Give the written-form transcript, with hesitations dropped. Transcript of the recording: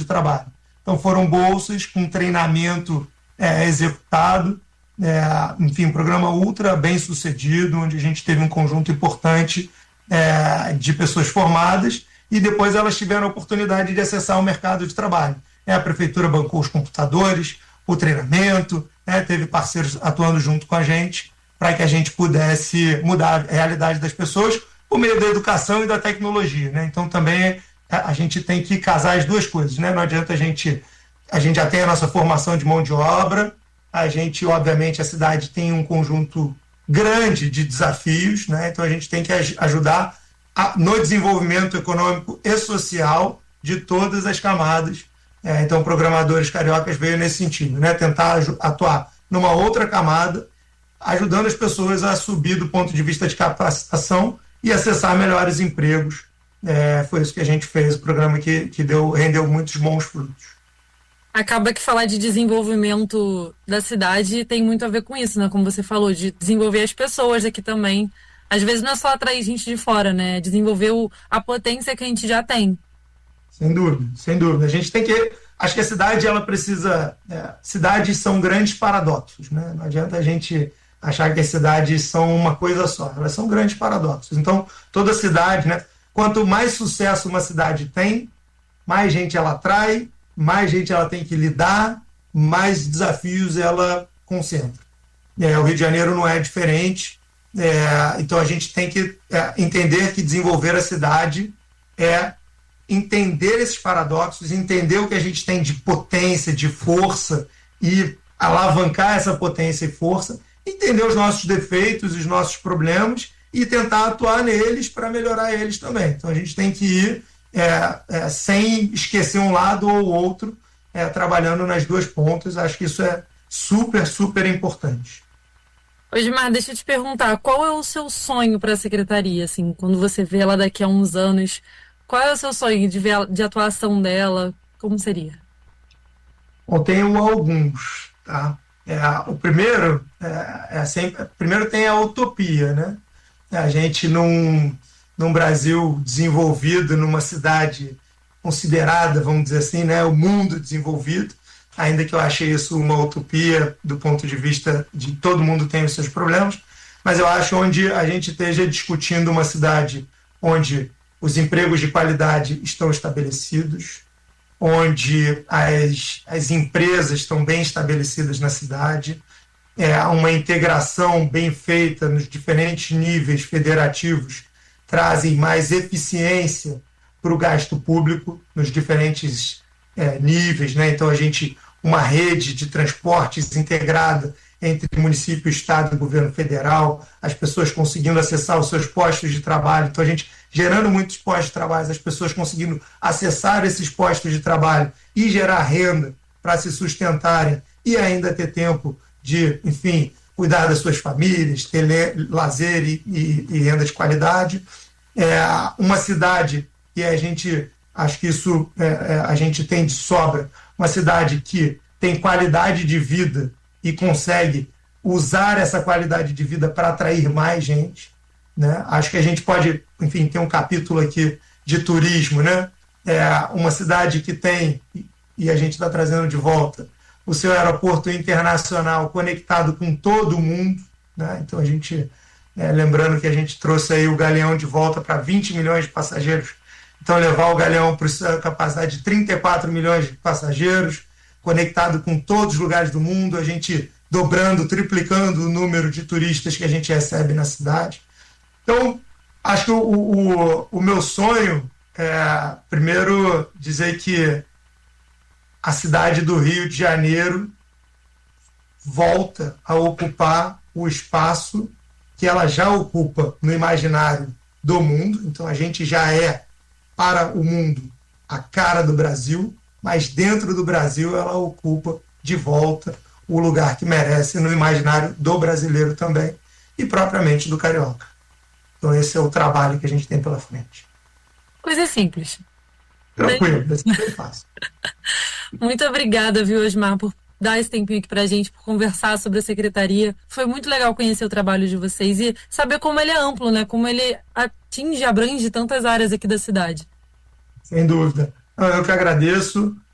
de trabalho. Então foram bolsas com treinamento executado, enfim, um programa ultra bem sucedido, onde a gente teve um conjunto importante de pessoas formadas e depois elas tiveram a oportunidade de acessar o mercado de trabalho. A prefeitura bancou os computadores, o treinamento, teve parceiros atuando junto com a gente para que a gente pudesse mudar a realidade das pessoas por meio da educação e da tecnologia, né? Então também a gente tem que casar as duas coisas, né? Não adianta a gente já tem a nossa formação de mão de obra, a gente, obviamente, a cidade tem um conjunto grande de desafios, né? Então a gente tem que ajudar no desenvolvimento econômico e social de todas as camadas. Então, Programadores Cariocas veio nesse sentido, né? Tentar atuar numa outra camada, ajudando as pessoas a subir do ponto de vista de capacitação e acessar melhores empregos. Foi isso que a gente fez, o programa que rendeu muitos bons frutos. Acaba que falar de desenvolvimento da cidade tem muito a ver com isso, né? Como você falou, de desenvolver as pessoas aqui também. Às vezes não é só atrair gente de fora, né? Desenvolver a potência que a gente já tem. Sem dúvida, sem dúvida. A gente tem que... Acho que a cidade, ela precisa... cidades são grandes paradoxos, né? Não adianta a gente achar que as cidades são uma coisa só. Elas são grandes paradoxos. Então, toda cidade, né? Quanto mais sucesso uma cidade tem, mais gente ela atrai, mais gente ela tem que lidar, mais desafios ela concentra. O Rio de Janeiro não é diferente. Então, a gente tem que entender que desenvolver a cidade é entender esses paradoxos, entender o que a gente tem de potência, de força e alavancar essa potência e força, entender os nossos defeitos, os nossos problemas e tentar atuar neles para melhorar eles também. Então a gente tem que ir sem esquecer um lado ou outro, trabalhando nas duas pontas. Acho que isso é super, super importante. Osmar, deixa eu te perguntar, qual é o seu sonho para a secretaria? Assim, quando você vê ela daqui a uns anos, qual é o seu sonho de atuação dela? Como seria? Bom, tenho alguns, tá? O primeiro primeiro tem a utopia, né? A gente num Brasil desenvolvido, numa cidade considerada, vamos dizer assim, né, o mundo desenvolvido, ainda que eu achei isso uma utopia do ponto de vista de todo mundo tem os seus problemas, mas eu acho onde a gente esteja discutindo uma cidade onde os empregos de qualidade estão estabelecidos, onde as empresas estão bem estabelecidas na cidade, uma integração bem feita nos diferentes níveis federativos trazem mais eficiência para o gasto público nos diferentes níveis, né? Então uma rede de transportes integrada entre município, estado e governo federal, as pessoas conseguindo acessar os seus postos de trabalho, então a gente gerando muitos postos de trabalho, as pessoas conseguindo acessar esses postos de trabalho e gerar renda para se sustentarem e ainda ter tempo de, enfim, cuidar das suas famílias, ter lazer e renda de qualidade. Uma cidade, e a gente, acho que isso a gente tem de sobra, uma cidade que tem qualidade de vida e consegue usar essa qualidade de vida para atrair mais gente, né? Acho que a gente pode, enfim, ter um capítulo aqui de turismo, né? Uma cidade que tem, e a gente está trazendo de volta, o seu aeroporto internacional conectado com todo mundo, né? Então a gente, lembrando que a gente trouxe aí o Galeão de volta para 20 milhões de passageiros, então levar o Galeão para a capacidade de 34 milhões de passageiros, conectado com todos os lugares do mundo, a gente dobrando, triplicando o número de turistas que a gente recebe na cidade. Então, acho que o meu sonho é, primeiro, dizer que a cidade do Rio de Janeiro volta a ocupar o espaço que ela já ocupa no imaginário do mundo. Então, a gente já é, para o mundo, a cara do Brasil, mas dentro do Brasil ela ocupa de volta o lugar que merece no imaginário do brasileiro também e propriamente do carioca. Então esse é o trabalho que a gente tem pela frente. Coisa simples. Tranquilo, é bem fácil. Muito obrigada, viu, Osmar, por dar esse tempinho aqui pra gente, por conversar sobre a secretaria. Foi muito legal conhecer o trabalho de vocês e saber como ele é amplo, né? Como ele atinge, abrange tantas áreas aqui da cidade. Sem dúvida. Eu que agradeço.